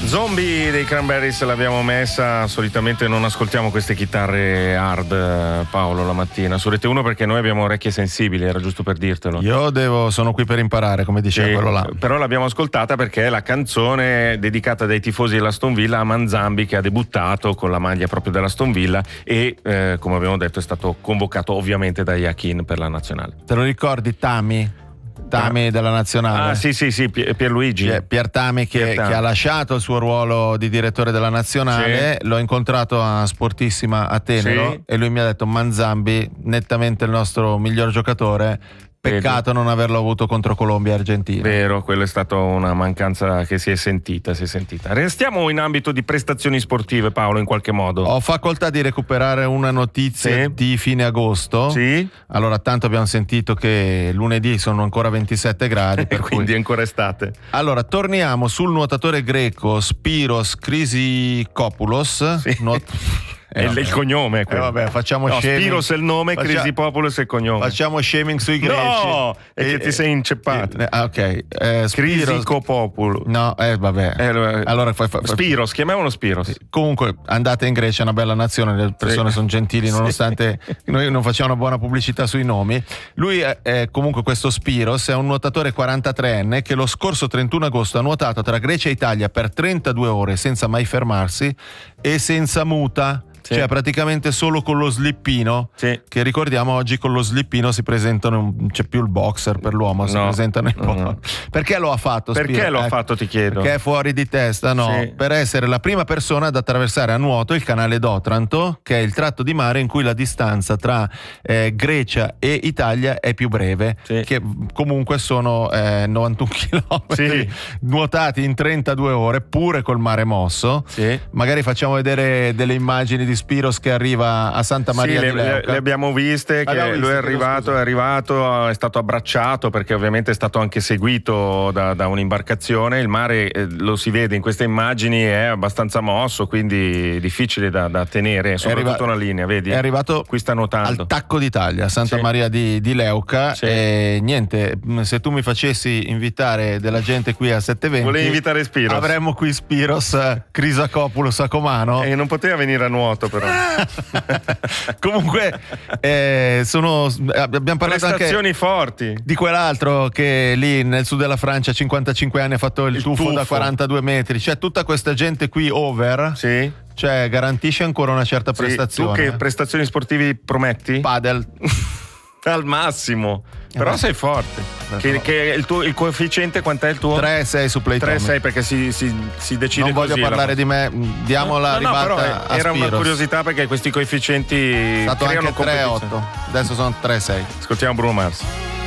Zombie dei Cranberries l'abbiamo messa. Solitamente non ascoltiamo queste chitarre hard, Paolo, la mattina su Rete 1 perché noi abbiamo orecchie sensibili, era giusto per dirtelo. Sono qui per imparare, come diceva quello là. Però l'abbiamo ascoltata perché è la canzone dedicata dai tifosi dell'Aston Villa a Manzambi, che ha debuttato con la maglia proprio dell'Aston Villa e come abbiamo detto è stato convocato ovviamente da Iachine per la nazionale. Te lo ricordi Tami della nazionale? Ah sì, Pierluigi. Pier Tami che ha lasciato il suo ruolo di direttore della nazionale. Sì. L'ho incontrato a Sportissima a Tenero, sì. E lui mi ha detto: Manzambi, nettamente il nostro miglior giocatore. Peccato non averlo avuto contro Colombia e Argentina. Vero, quello è stata una mancanza che si è sentita. Restiamo in ambito di prestazioni sportive, Paolo, in qualche modo. Ho facoltà di recuperare una notizia di fine agosto. Sì. Allora, tanto abbiamo sentito che lunedì sono ancora 27 gradi, per quindi è ancora estate. Allora, torniamo sul nuotatore greco Spiros Chrysikopoulos. Sì. È il cognome è quello. Vabbè, facciamo shaming. Spiros è il nome, Chrysikopoulos è il cognome. Facciamo shaming sui greci. No, è che ti sei inceppato. Ok. Chrysikopoulos. No, vabbè. Allora Spiros, chiamiamolo Spiros. Comunque andate in Grecia, è una bella nazione, le persone sono gentili nonostante noi non facciamo una buona pubblicità sui nomi. Lui è comunque questo Spiros, è un nuotatore 43enne che lo scorso 31 agosto ha nuotato tra Grecia e Italia per 32 ore senza mai fermarsi e senza muta. Sì. Cioè praticamente solo con lo slippino, che ricordiamo oggi con lo slippino si presentano, c'è più il boxer per l'uomo, si presentano no. Perché lo ha fatto? Perché lo ha fatto, ti chiedo? Perché è fuori di testa, per essere la prima persona ad attraversare a nuoto il canale d'Otranto, che è il tratto di mare in cui la distanza tra Grecia e Italia è più breve, che comunque sono 91 km nuotati in 32 ore, pure col mare mosso. Magari facciamo vedere delle immagini di Spiros che arriva a Santa Maria di Leuca. Le abbiamo viste, lui è arrivato, è stato abbracciato perché ovviamente è stato anche seguito da un'imbarcazione. Il mare, lo si vede in queste immagini, è abbastanza mosso, quindi difficile da tenere, soprattutto una linea, vedi? È arrivato qui sta nuotando al Tacco d'Italia, a Santa Maria di Leuca, e niente, se tu mi facessi invitare della gente qui a 720, volevi invitare Spiros, avremmo qui Spiros Chrysikopoulos a comano, e non poteva venire a nuoto però. Comunque abbiamo parlato prestazioni forti di quell'altro che lì nel sud della Francia a 55 anni ha fatto il tuffo da 42 metri, cioè tutta questa gente qui over, cioè garantisce ancora una certa prestazione. Tu che prestazioni sportivi prometti? Padel al massimo, però sei forte. Che il coefficiente quant'è il tuo? 3,6 su Playtomic. 3,6 perché si decide. Non voglio parlare di me, diamo la ribalta però a era Spiros. una curiosità perché questi coefficienti è stato anche 3,8, adesso sono 3,6. Ascoltiamo Bruno Mars.